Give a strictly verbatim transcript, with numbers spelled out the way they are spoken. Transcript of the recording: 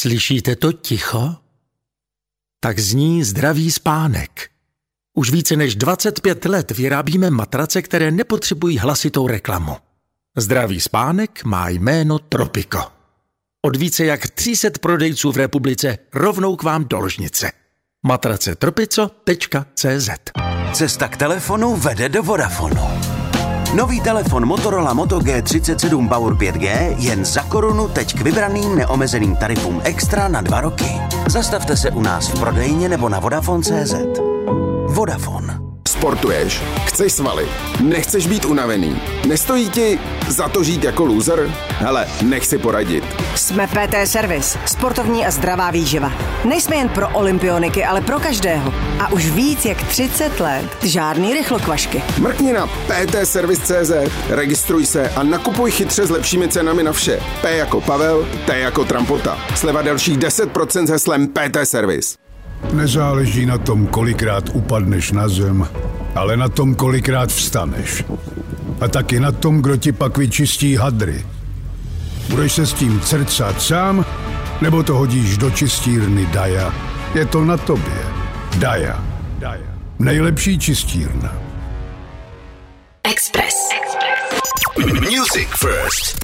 Slyšíte to ticho? Tak zní zdravý spánek. Už více než dvacet pět let vyrábíme matrace, které nepotřebují hlasitou reklamu. Zdravý spánek má jméno Tropico. Od více jak tři sta prodejců v republice rovnou k vám do ložnice. matrace tropico tečka cé zet. Cesta k telefonu vede do Vodafonu. Nový telefon Motorola Moto G třicet sedm Power pět G jen za korunu teď k vybraným neomezeným tarifům extra na dva roky. Zastavte se u nás v prodejně nebo na Vodafone tečka cé zet. Vodafone. Sportuješ? Chceš svaly? Nechceš být unavený? Nestojí ti za to žít jako loser? Hele, nech si poradit. Jsme P T Service, sportovní a zdravá výživa. Nejsme jen pro olympioniky, ale pro každého. A už víc jak třicet let žádný rychlokvašky. Mrkni na P T Service tečka cé zet, registruj se a nakupuj chytře s lepšími cenami na vše. P jako Pavel, T jako Trampota. Sleva dalších deset procent s heslem P T Service. Nezáleží na tom, kolikrát upadneš na zem, ale na tom, kolikrát vstaneš. A taky na tom, kdo ti pak vyčistí hadry. Budeš se s tím crcat sám, nebo to hodíš do čistírny Daja? Je to na tobě. Daja. Daja. Nejlepší čistírna. Express. Music first.